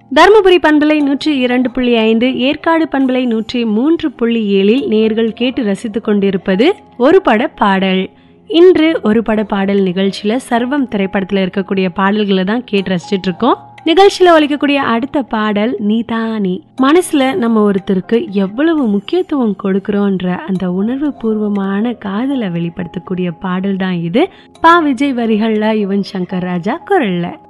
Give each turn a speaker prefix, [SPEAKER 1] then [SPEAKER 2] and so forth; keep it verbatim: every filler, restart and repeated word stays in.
[SPEAKER 1] தருமபுரி பண்பலை நூற்றி இரண்டு புள்ளி ஐந்து, ஏற்காடு பண்பலை நூற்றி மூன்று புள்ளி ஏழில் நேர்கள் கேட்டு ரசித்துக் கொண்டிருப்பது ஒரு பட பாடல். இன்று ஒரு பட பாடல் நிகழ்ச்சியில சர்வம் திரைப்படத்துல இருக்கக்கூடிய பாடல்களை தான் கேட்டு ரசிச்சுட்டு இருக்கோம். நிகழ்ச்சியில ஒலிக்கக்கூடிய அடுத்த பாடல் நீதானி. மனசுல நம்ம ஒருத்தருக்கு எவ்வளவு முக்கியத்துவம் கொடுக்கிறோன்ற அந்த உணர்வு பூர்வமான காதலை வெளிப்படுத்தக்கூடிய பாடல் தான் இது. பா விஜய் வரிகள்ல யுவன் சங்கர் ராஜா குரல்ல.